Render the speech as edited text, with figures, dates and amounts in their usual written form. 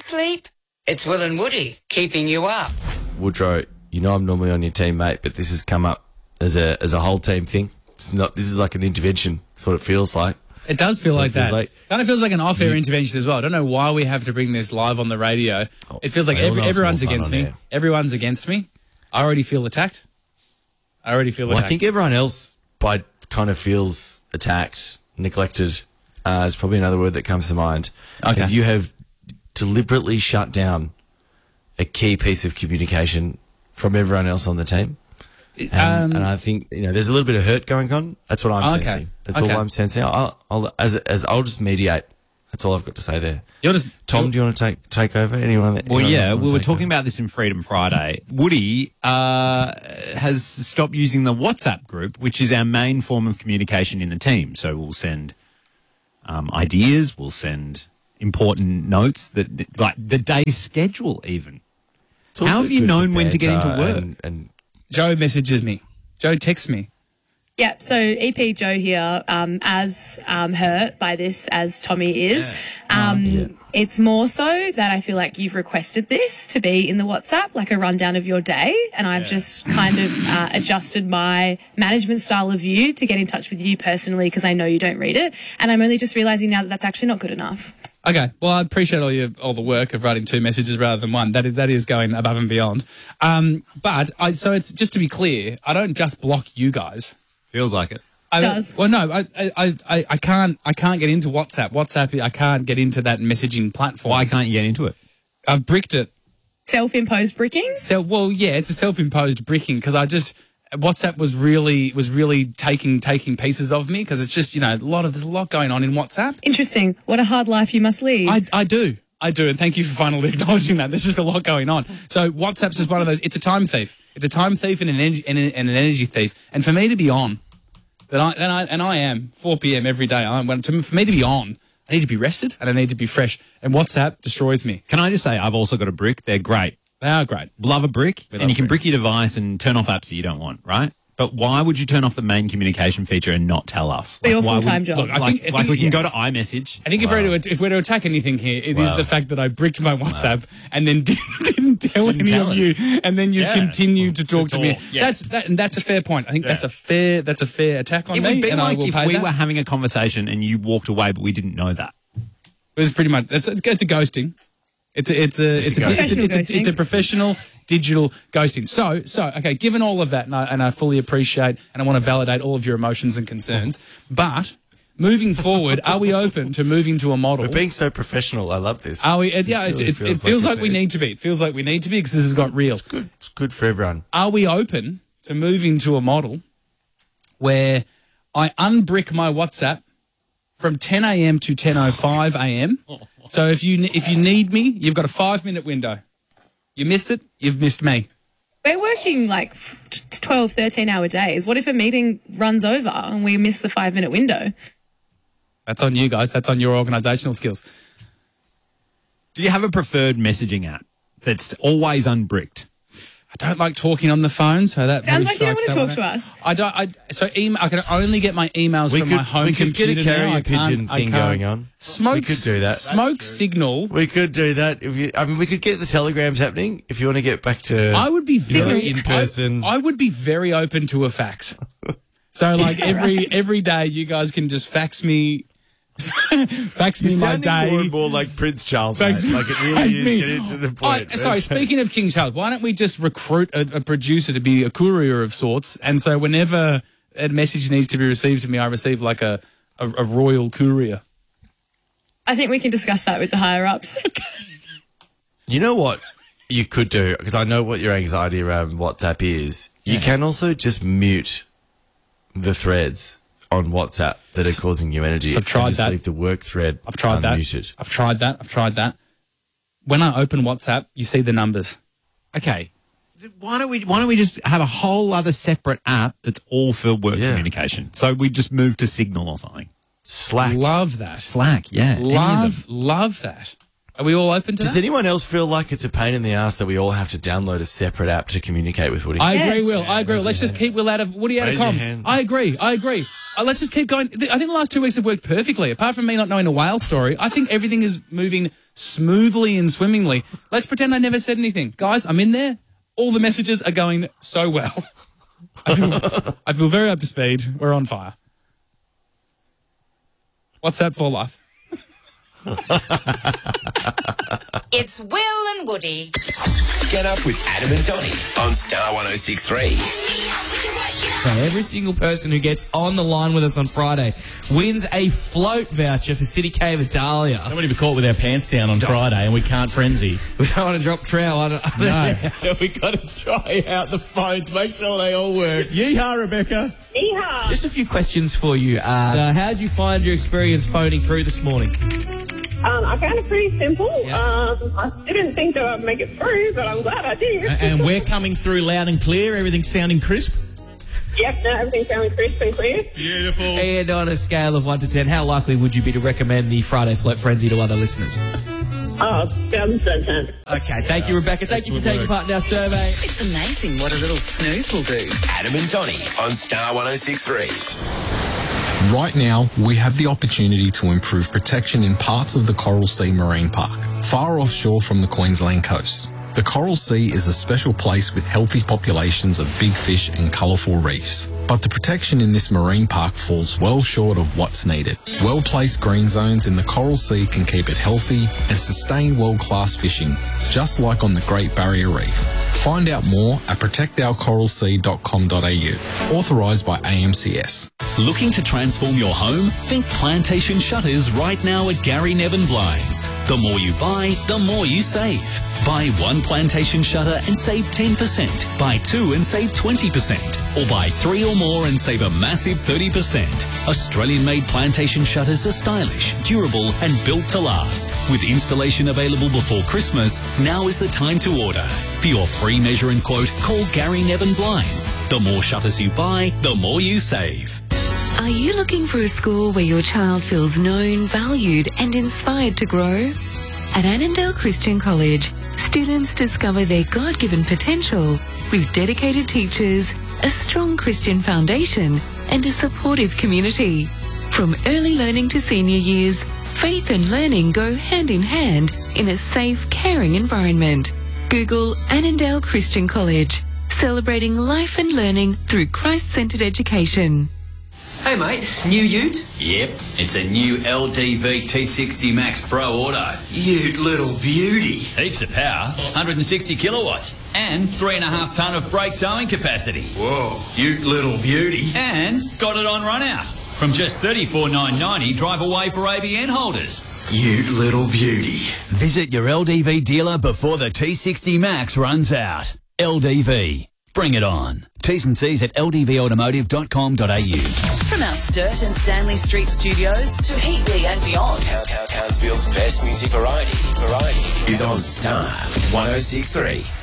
sleep? It's Will and Woody keeping you up. Woodrow, you know I'm normally on your team, mate, but this has come up as a whole team thing. This is like an intervention. That's what it feels like. It does feel like that. Kind of feels like an off-air intervention as well. I don't know why we have to bring this live on the radio. It feels like everyone's against me. Everyone's against me. I already feel attacked. I think everyone else kind of feels attacked, neglected. Is probably another word that comes to mind. Because you have deliberately shut down a key piece of communication from everyone else on the team. And I think there's a little bit of hurt going on. That's what I'm sensing. That's all I'm sensing. I'll just mediate. That's all I've got to say there. Tom, do you want to take over? Anyone? We were talking about this in Freedom Friday. Woody has stopped using the WhatsApp group, which is our main form of communication in the team. So we'll send ideas, we'll send important notes, like the day's schedule even. How have you known when to get into work? And Joe messages me. Joe texts me. Yeah, so EP Joe here, as hurt by this as Tommy is. It's more so that I feel like you've requested this to be in the WhatsApp, like a rundown of your day, and I've just kind of adjusted my management style of you to get in touch with you personally because I know you don't read it, and I'm only just realising now that that's actually not good enough. Okay, well, I appreciate all the work of writing 2 messages rather than 1. That is going above and beyond. So it's just to be clear, I don't just block you guys. Feels like it. Well, no, I can't get into WhatsApp. WhatsApp, I can't get into that messaging platform. Why can't you get into it? I've bricked it. Self-imposed bricking? It's a self-imposed bricking because WhatsApp was really taking pieces of me because it's just, there's a lot going on in WhatsApp. Interesting. What a hard life you must lead. I do, and thank you for finally acknowledging that. There's just a lot going on. So WhatsApp's just one of those. It's a time thief. It's a time thief and an energy thief. And for me to be on, I am 4 p.m. every day. For me to be on, I need to be rested and I need to be fresh. And WhatsApp destroys me. Can I just say I've also got a brick. They're great. They are great. Love a brick, and you can brick your device and turn off apps that you don't want, right? But why would you turn off the main communication feature and not tell us? For your full-time job. Look, I think we can go to iMessage. I think if we're to attack anything here, it is the fact that I bricked my WhatsApp and then didn't tell any of you, and then you continued to talk to me. Yeah. That's a fair point. I think that's a fair attack on me. It would be and like I will if we were having a conversation and you walked away, but we didn't know that. It was pretty much it's a ghosting. It's a professional digital ghosting. So okay, given all of that, and I fully appreciate and I want to validate all of your emotions and concerns, but moving forward, are we open to moving to a model? We're being so professional. I love this. Are we? It feels like we need to be. It feels like we need to be because this has got real. It's good for everyone. Are we open to moving to a model where I unbrick my WhatsApp from 10 a.m. to 10:05 a.m. So if you need me, you've got a 5-minute window. You miss it, you've missed me. We're working like 12, 13-hour days. What if a meeting runs over and we miss the 5-minute window? That's on you guys. That's on your organisational skills. Do you have a preferred messaging app that's always unbricked? I don't like talking on the phone, so that sounds like you don't want to talk to us. I can only get my emails from my home computer. We could get a carrier pigeon thing going on. We could do that. Smoke signal. We could do that. We could get the telegrams happening if you want to get back to. I would be very in person. I would be very open to a fax. So like every day, you guys can just fax me. Fax me my day. More and more like Prince Charles. Like it really is getting to the point. Speaking of King Charles, why don't we just recruit a producer to be a courier of sorts? And so whenever a message needs to be received to me, I receive like a royal courier. I think we can discuss that with the higher ups. You know what you could do, because I know what your anxiety around WhatsApp is. You can also just mute the threads on WhatsApp that are causing you energy. So I've tried just that. Leave the work thread unmuted. I've tried that. When I open WhatsApp, you see the numbers. Okay. Why don't we just have a whole other separate app that's all for work communication? So we just move to Signal or something. Slack. Love that. Slack, yeah. Love that. Are we all open to Does that? anyone else feel like it's a pain in the ass that we all have to download a separate app to communicate with Woody? I agree, Yes. Will. I agree. Let's just keep Will out of Woody out of Raise your comms. hand. I agree. Let's just keep going. I think the last 2 weeks have worked perfectly. Apart from me not knowing the whale story, I think everything is moving smoothly and swimmingly. Let's pretend I never said anything. Guys, I'm in there. All the messages are going so well. I feel very up to speed. We're on fire. WhatsApp for life. It's Will and Woody. Get up with Adam and Donny on Star 106.3. Every single person who gets on the line with us on Friday wins a float voucher for City Cave at Dahlia. Don't want to be caught with our pants down on Friday and we can't frenzy. We don't want to drop trowel. No. So we got to try out the phones, make sure they all work. Yeehaw, Rebecca. Just a few questions for you. How did you find your experience phoning through this morning? I found it pretty simple. I didn't think that I'd make it through, but I'm glad I did. And we're coming through loud and clear, everything sounding crisp. Yep, no, everything's sounding crisp and clear. Beautiful. And on a scale of 1 to 10, how likely would you be to recommend the Friday Float Frenzy to other listeners? Oh, 1000%. Okay, thank you, Rebecca. Thank you for taking part in our survey. It's amazing what a little snooze will do. Adam and Donny on Star 106.3. Right now, we have the opportunity to improve protection in parts of the Coral Sea Marine Park, far offshore from the Queensland coast. The Coral Sea is a special place with healthy populations of big fish and colourful reefs. But the protection in this marine park falls well short of what's needed. Well-placed green zones in the Coral Sea can keep it healthy and sustain world-class fishing, just like on the Great Barrier Reef. Find out more at protectourcoralsea.com.au. Authorised by AMCS. Looking to transform your home? Think Plantation Shutters right now at Gary Nevin Blinds. The more you buy, the more you save. Buy one Plantation Shutter and save 10%. Buy two and save 20%. Or buy three or more and save a massive 30%. Australian-made Plantation Shutters are stylish, durable and built to last. With installation available before Christmas, now is the time to order. For your free measure and quote, call Gary Nevin Blinds. The more shutters you buy, the more you save. Are you looking for a school where your child feels known, valued and inspired to grow? At Annandale Christian College, students discover their God-given potential with dedicated teachers, a strong Christian foundation and a supportive community. From early learning to senior years, faith and learning go hand in hand in a safe, caring environment. Google Annandale Christian College, celebrating life and learning through Christ-centered education. Hey mate, new ute? Yep, it's a new LDV T60 Max Pro Auto. Ute little beauty. Heaps of power, 160 kilowatts, and 3.5 tonne of brake towing capacity. Whoa, ute little beauty. And got it on run out. From just $34,990 drive away for ABN holders. Ute little beauty. Visit your LDV dealer before the T60 Max runs out. LDV. Bring it on. T's and C's at ldvautomotive.com.au. From our Sturt and Stanley Street studios to Heatley and beyond. Townsville's best music variety is on Star 106.3.